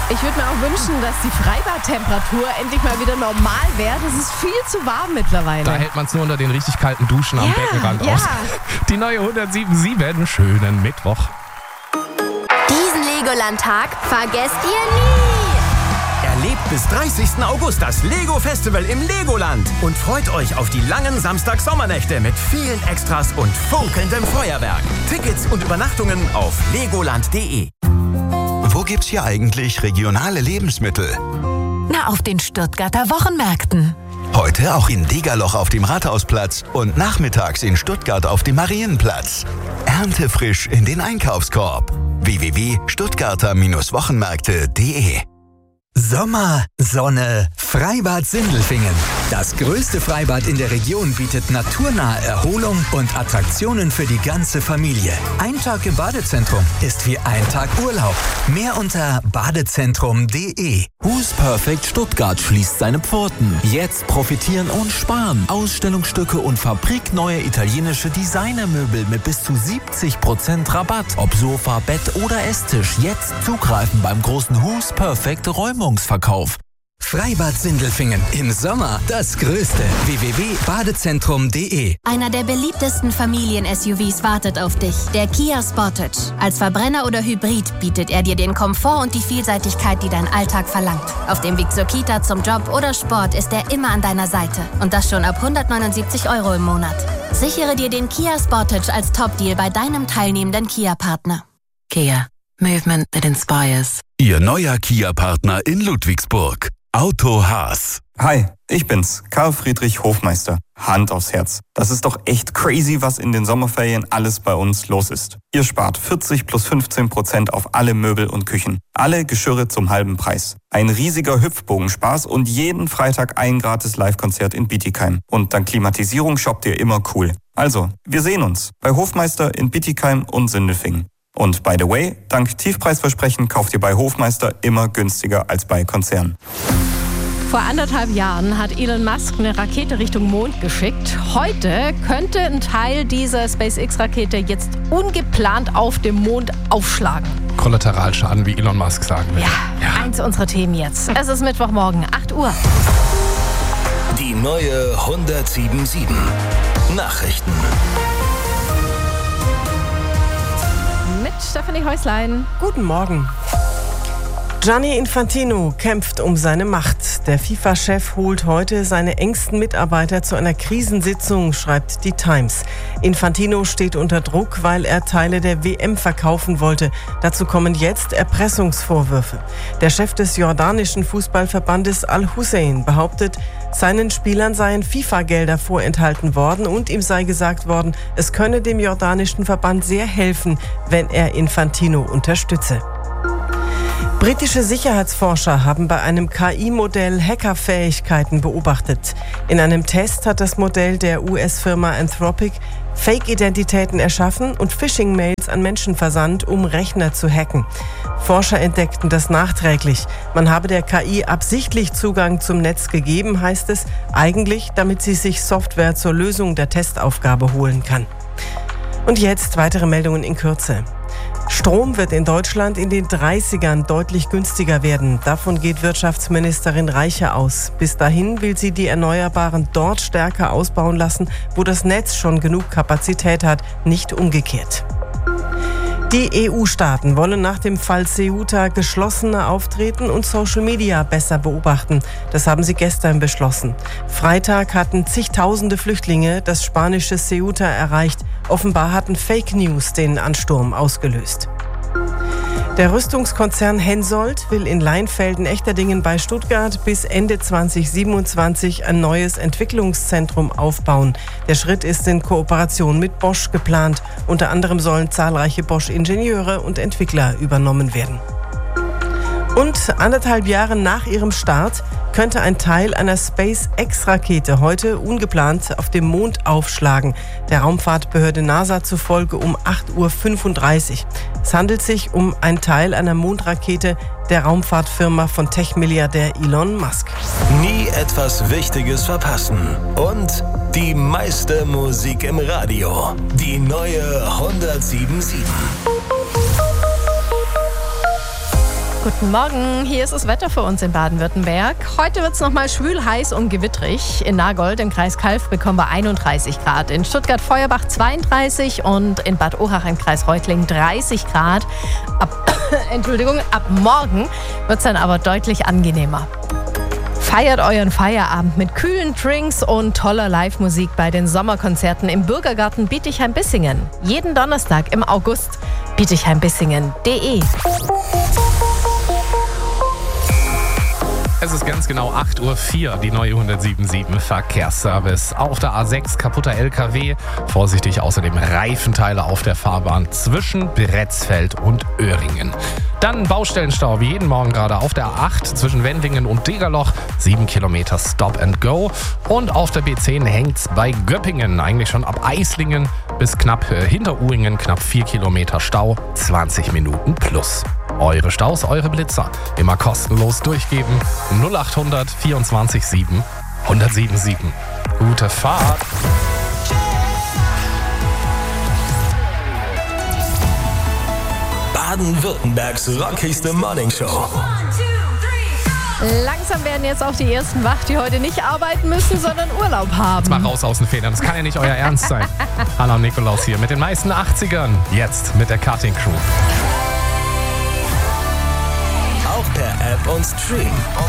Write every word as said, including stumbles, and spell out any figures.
Ich würde mir auch wünschen, dass die Freibadtemperatur endlich mal wieder normal wäre. Das ist viel zu warm mittlerweile. Da hält man es nur unter den richtig kalten Duschen am Ja, Beckenrand ja. aus. Die neue hundertsieben Komma sieben, schönen Mittwoch. Diesen Legoland-Tag vergesst ihr nie! Erlebt bis dreißigsten August das Lego Festival im Legoland und freut euch auf die langen Samstag-Sommernächte mit vielen Extras und funkelndem Feuerwerk. Tickets und Übernachtungen auf legoland punkt de. Wo gibt's hier eigentlich regionale Lebensmittel? Na, auf den Stuttgarter Wochenmärkten. Heute auch in Degerloch auf dem Rathausplatz und nachmittags in Stuttgart auf dem Marienplatz. Erntefrisch in den Einkaufskorb. w w w punkt stuttgarter wochenmärkte punkt de. Sommer, Sonne, Freibad Sindelfingen. Das größte Freibad in der Region bietet naturnahe Erholung und Attraktionen für die ganze Familie. Ein Tag im Badezentrum ist wie ein Tag Urlaub. Mehr unter badezentrum punkt de. Who's Perfect Stuttgart schließt seine Pforten. Jetzt profitieren und sparen. Ausstellungsstücke und fabrikneue italienische Designermöbel mit bis zu siebzig Prozent Rabatt. Ob Sofa, Bett oder Esstisch. Jetzt zugreifen beim großen Who's Perfect Räumungsverkauf. Freibad Sindelfingen. Im Sommer das Größte. w w w punkt badezentrum punkt de. Einer der beliebtesten Familien-S U Vs wartet auf dich. Der Kia Sportage. Als Verbrenner oder Hybrid bietet er dir den Komfort und die Vielseitigkeit, die dein Alltag verlangt. Auf dem Weg zur Kita, zum Job oder Sport ist er immer an deiner Seite. Und das schon ab hundertneunundsiebzig Euro im Monat. Sichere dir den Kia Sportage als Top-Deal bei deinem teilnehmenden Kia-Partner. Kia. Movement that inspires. Ihr neuer Kia-Partner in Ludwigsburg. Auto Haas. Hi, ich bin's, Karl Friedrich Hofmeister. Hand aufs Herz. Das ist doch echt crazy, was in den Sommerferien alles bei uns los ist. Ihr spart vierzig plus fünfzehn Prozent auf alle Möbel und Küchen. Alle Geschirre zum halben Preis. Ein riesiger Hüpfbogenspaß und jeden Freitag ein gratis Live-Konzert in Bietigheim. Und dank Klimatisierung shoppt ihr immer cool. Also, wir sehen uns bei Hofmeister in Bietigheim und Sindelfingen. Und by the way, dank Tiefpreisversprechen kauft ihr bei Hofmeister immer günstiger als bei Konzernen. Vor anderthalb Jahren hat Elon Musk eine Rakete Richtung Mond geschickt. Heute könnte ein Teil dieser SpaceX-Rakete jetzt ungeplant auf dem Mond aufschlagen. Kollateralschaden, wie Elon Musk sagen will. Ja, ja, eins unserer Themen jetzt. Es ist Mittwochmorgen, acht Uhr. Die neue hundertsieben Komma sieben. Nachrichten. Mit Stefanie Häuslein. Guten Morgen. Gianni Infantino kämpft um seine Macht. Der FIFA-Chef holt heute seine engsten Mitarbeiter zu einer Krisensitzung, schreibt die Times. Infantino steht unter Druck, weil er Teile der W M verkaufen wollte. Dazu kommen jetzt Erpressungsvorwürfe. Der Chef des jordanischen Fußballverbandes Al-Hussein behauptet, seinen Spielern seien FIFA-Gelder vorenthalten worden und ihm sei gesagt worden, es könne dem jordanischen Verband sehr helfen, wenn er Infantino unterstütze. Britische Sicherheitsforscher haben bei einem K I-Modell Hackerfähigkeiten beobachtet. In einem Test hat das Modell der U S-Firma Anthropic Fake-Identitäten erschaffen und Phishing-Mails an Menschen versandt, um Rechner zu hacken. Forscher entdeckten das nachträglich. Man habe der K I absichtlich Zugang zum Netz gegeben, heißt es, eigentlich, damit sie sich Software zur Lösung der Testaufgabe holen kann. Und jetzt weitere Meldungen in Kürze. Strom wird in Deutschland in den dreißigern deutlich günstiger werden. Davon geht Wirtschaftsministerin Reiche aus. Bis dahin will sie die Erneuerbaren dort stärker ausbauen lassen, wo das Netz schon genug Kapazität hat, nicht umgekehrt. Die E U-Staaten wollen nach dem Fall Ceuta geschlossener auftreten und Social Media besser beobachten. Das haben sie gestern beschlossen. Freitag hatten zigtausende Flüchtlinge das spanische Ceuta erreicht. Offenbar hatten Fake News den Ansturm ausgelöst. Der Rüstungskonzern Hensoldt will in Leinfelden-Echterdingen bei Stuttgart bis Ende zwanzig siebenundzwanzig ein neues Entwicklungszentrum aufbauen. Der Schritt ist in Kooperation mit Bosch geplant. Unter anderem sollen zahlreiche Bosch-Ingenieure und Entwickler übernommen werden. Und anderthalb Jahre nach ihrem Start könnte ein Teil einer SpaceX-Rakete heute ungeplant auf dem Mond aufschlagen. Der Raumfahrtbehörde NASA zufolge um acht Uhr fünfunddreißig. Es handelt sich um einen Teil einer Mondrakete der Raumfahrtfirma von Tech-Milliardär Elon Musk. Nie etwas Wichtiges verpassen. Und die meiste Musik im Radio. Die neue hundertsieben Komma sieben. Guten Morgen, hier ist das Wetter für uns in Baden-Württemberg. Heute wird es nochmal schwül, heiß und gewitterig. In Nagold im Kreis Calw bekommen wir einunddreißig Grad, in Stuttgart-Feuerbach zweiunddreißig und in Bad Urach im Kreis Reutlingen dreißig Grad. Ab, Entschuldigung, ab morgen wird es dann aber deutlich angenehmer. Feiert euren Feierabend mit kühlen Drinks und toller Live-Musik bei den Sommerkonzerten im Bürgergarten Bietigheim-Bissingen. Jeden Donnerstag im August. Bietigheim-Bissingen punkt de. Es ist ganz genau acht Uhr vier, die neue hundertsieben Verkehrsservice. Auf der A sechs kaputter L K W. Vorsichtig außerdem Reifenteile auf der Fahrbahn zwischen Bretzfeld und Öhringen. Dann Baustellenstau wie jeden Morgen gerade auf der A acht zwischen Wendlingen und Degerloch. Sieben Kilometer Stop and Go. Und auf der B zehn hängt's bei Göppingen. Eigentlich schon ab Eislingen bis knapp äh, hinter Uhringen. Knapp vier Kilometer Stau. zwanzig Minuten plus. Eure Staus, eure Blitzer. Immer kostenlos durchgeben. null acht hundert vierundzwanzig sieben hundertsieben. Gute Fahrt. Baden-Württembergs rockigste Morningshow. Langsam werden jetzt auch die ersten wach, die heute nicht arbeiten müssen, sondern Urlaub haben. Jetzt mal raus aus den Federn, das kann ja nicht euer Ernst sein. Hanna und Nikolaus hier mit den meisten achtzigern. Jetzt mit der Cutting Crew. Auch per App und Stream.